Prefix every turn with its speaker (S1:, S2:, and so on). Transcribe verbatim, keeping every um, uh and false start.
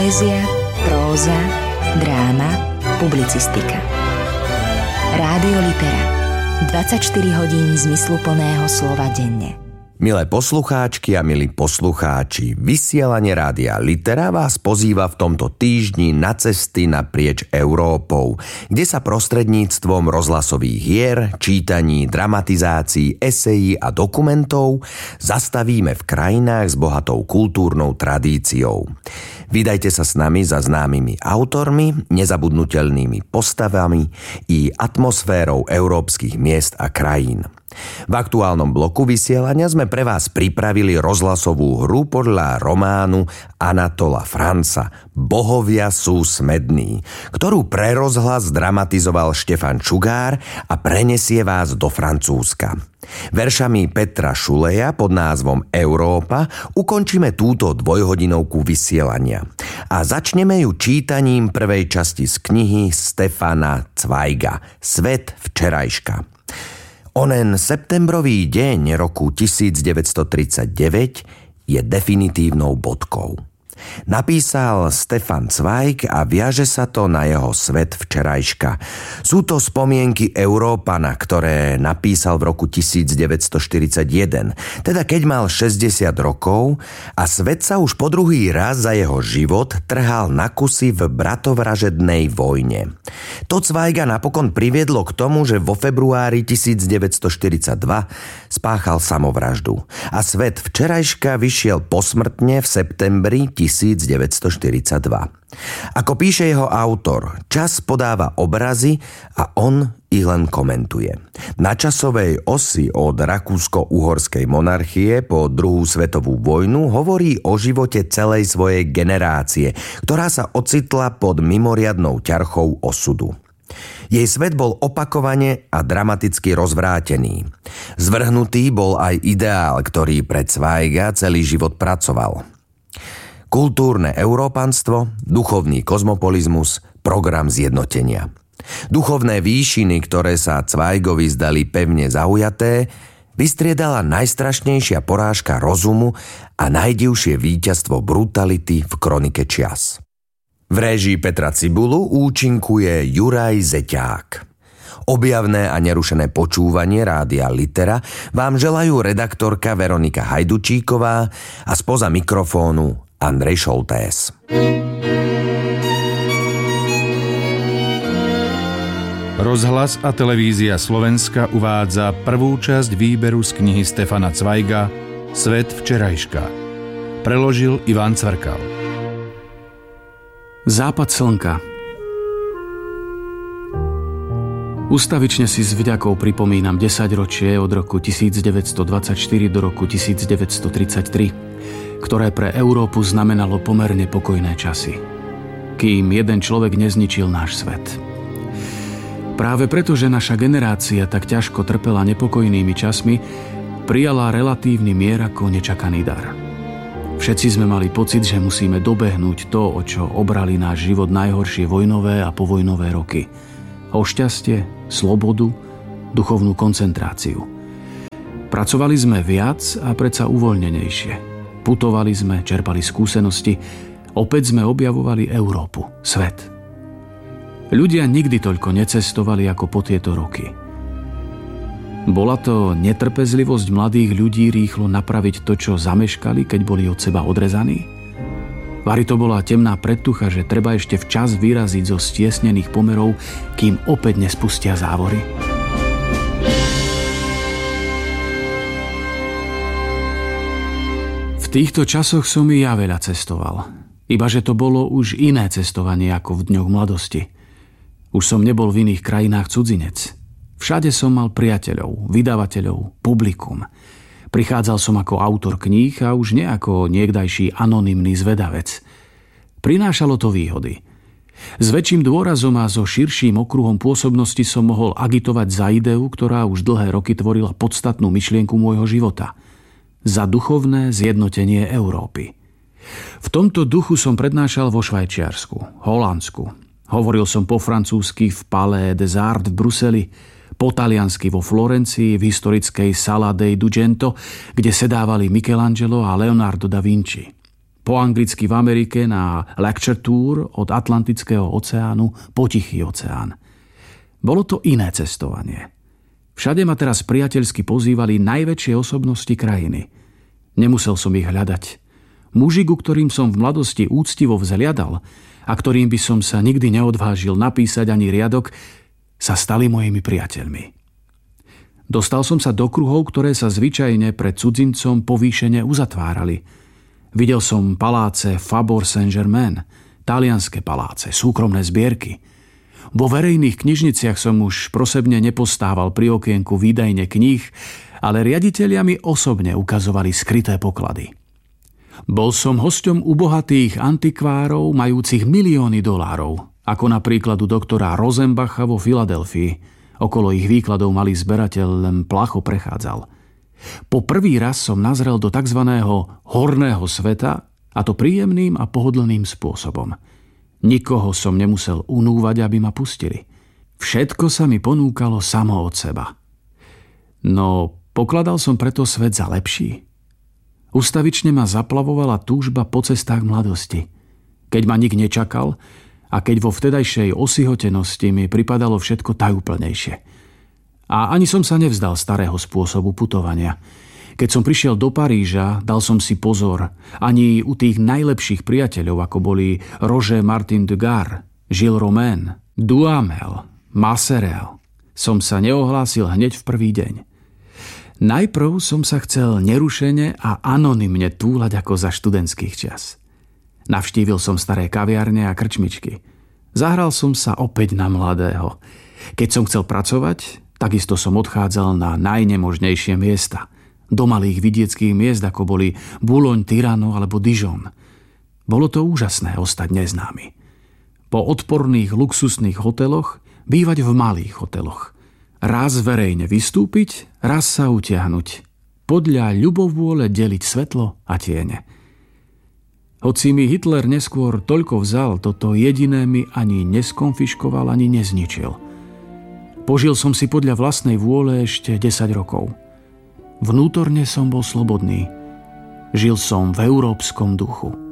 S1: Poézia, próza, dráma, publicistika. Rádio Litera. dvadsaťštyri hodín zmysluplného slova denne.
S2: Milé poslucháčky a milí poslucháči, vysielanie Rádia Litera vás pozýva v tomto týždni na cesty naprieč Európou, kde sa prostredníctvom rozhlasových hier, čítaní, dramatizácií, esejí a dokumentov zastavíme v krajinách s bohatou kultúrnou tradíciou. Vydajte sa s nami za známymi autormi, nezabudnutelnými postavami i atmosférou európskych miest a krajín. V aktuálnom bloku vysielania sme pre vás pripravili rozhlasovú hru podľa románu Anatola Franza Bohovia sú smední, ktorú pre rozhlas dramatizoval Štefan Čugár a prenesie vás do Francúzska. Veršami Petra Šuleja pod názvom Európa ukončíme túto dvojhodinovku vysielania. A začneme ju čítaním prvej časti z knihy Stefana Zweiga Svet včerajška. Onen septembrový deň roku devätnásťtridsaťdeväť je definitívnou bodkou. Napísal Stefan Zweig a viaže sa to na jeho Svet včerajška. Sú to spomienky Európana, ktoré napísal v roku devätnásťštyridsaťjeden, teda keď mal šesťdesiat rokov a svet sa už po druhý raz za jeho život trhal na kusy v bratovražednej vojne. To Zweiga napokon priviedlo k tomu, že vo februári devätnásťštyridsaťdva spáchal samovraždu a Svet včerajška vyšiel posmrtne v septembri devätnásťštyridsaťdva. Ako píše jeho autor, čas podáva obrazy a on ich len komentuje. Na časovej osi od rakúsko-uhorskej monarchie po druhú svetovú vojnu hovorí o živote celej svojej generácie, ktorá sa ocitla pod mimoriadnou ťarchou osudu. Jej svet bol opakovane a dramaticky rozvrátený. Zvrhnutý bol aj ideál, ktorý pre Zweiga celý život pracoval. Kultúrne európanstvo, duchovný kozmopolizmus, program zjednotenia. Duchovné výšiny, ktoré sa Zweigovi zdali pevne zaujaté, vystriedala najstrašnejšia porážka rozumu a najdivšie víťazstvo brutality v kronike čias. V réžii Petra Cibulu účinkuje Juraj Zeťák. Objavné a nerušené počúvanie Rádia Litera vám želajú redaktorka Veronika Hajdučíková a spoza mikrofónu Andrej Šoltés.
S3: Rozhlas a televízia Slovenska uvádza prvú časť výberu z knihy Stefana Zweiga Svet včerajška. Preložil Ivan Cvrkal.
S4: Západ slnka. Ustavične si s vďakou pripomínam desaťročie od roku devätnásťdvadsaťštyri do roku devätnásťtridsaťtri, ktoré pre Európu znamenalo pomerne pokojné časy, kým jeden človek nezničil náš svet. Práve preto, že naša generácia tak ťažko trpela nepokojnými časmi, prijala relatívny mier ako nečakaný dar. Všetci sme mali pocit, že musíme dobehnúť to, o čo obrali náš život najhoršie vojnové a povojnové roky. O šťastie, slobodu, duchovnú koncentráciu. Pracovali sme viac a predsa uvoľnenejšie. Putovali sme, čerpali skúsenosti, opäť sme objavovali Európu, svet. Ľudia nikdy toľko necestovali ako po tieto roky. Bola to netrpezlivosť mladých ľudí rýchlo napraviť to, čo zameškali, keď boli od seba odrezaní? Vari to bola temná predtucha, že treba ešte včas vyraziť zo stiesnených pomerov, kým opäť nespustia závory? V týchto časoch som i ja veľa cestoval. Ibaže to bolo už iné cestovanie ako v dňoch mladosti. Už som nebol v iných krajinách cudzinec. Všade som mal priateľov, vydavateľov, publikum. Prichádzal som ako autor kníh a už nie ako niekdajší anonymný zvedavec. Prinášalo to výhody. S väčším dôrazom a so širším okruhom pôsobnosti som mohol agitovať za ideu, ktorá už dlhé roky tvorila podstatnú myšlienku môjho života. Za duchovné zjednotenie Európy. V tomto duchu som prednášal vo Švajčiarsku, Holandsku. Hovoril som po francúzsky v Palais des Arts v Bruseli, po taliansky vo Florencii v historickej Sala dei Dugento, kde sedávali Michelangelo a Leonardo da Vinci. po anglicky v Amerike na lecture tour od Atlantického oceánu po Tichý oceán. Bolo to iné cestovanie. Všade ma teraz priateľsky pozývali najväčšie osobnosti krajiny. Nemusel som ich hľadať. Muži, ku ktorým som v mladosti úctivo vzhliadal a ktorým by som sa nikdy neodvážil napísať ani riadok, sa stali mojimi priateľmi. Dostal som sa do kruhov, ktoré sa zvyčajne pred cudzincom povýšene uzatvárali. Videl som paláce Faubourg Saint-Germain, talianske paláce, súkromné zbierky. Vo verejných knižniciach som už prosebne nepostával pri okienku výdajne kníh, ale riaditelia mi osobne ukazovali skryté poklady. Bol som hosťom u bohatých antikvárov majúcich milióny dolárov, ako napríklad u doktora Rosenbacha vo Filadelfii. Okolo ich výkladov malý zberateľ len placho prechádzal. Po prvý raz som nazrel do tzv. Horného sveta, a to príjemným a pohodlným spôsobom. Nikoho som nemusel unúvať, aby ma pustili. Všetko sa mi ponúkalo samo od seba. No, pokladal som preto svet za lepší. Ustavične ma zaplavovala túžba po cestách mladosti. Keď ma nik nečakal, a keď vo vtedajšej osihotenosti mi pripadalo všetko tajúplnejšie. A ani som sa nevzdal starého spôsobu putovania. Keď som prišiel do Paríža, dal som si pozor. Ani u tých najlepších priateľov, ako boli Roger Martin de Gare, Gilles Romain, Duhamel, Masserel, som sa neohlásil hneď v prvý deň. Najprv som sa chcel nerušene a anonymne túlať ako za študentských čas. Navštívil som staré kaviarne a krčmičky. Zahral som sa opäť na mladého. Keď som chcel pracovať, takisto som odchádzal na najnemožnejšie miesta. Do malých vidieckých miest, ako boli Boulogne, Tirano alebo Dijon. Bolo to úžasné ostať neznámy. Po odporných luxusných hoteloch bývať v malých hoteloch. Raz verejne vystúpiť, raz sa utiahnuť. Podľa ľubovôle deliť svetlo a tiene. Hoci mi Hitler neskôr toľko vzal, toto jediné mi ani neskonfiškoval, ani nezničil. Požil som si podľa vlastnej vôle ešte desať rokov. Vnútorne som bol slobodný. Žil som v európskom duchu.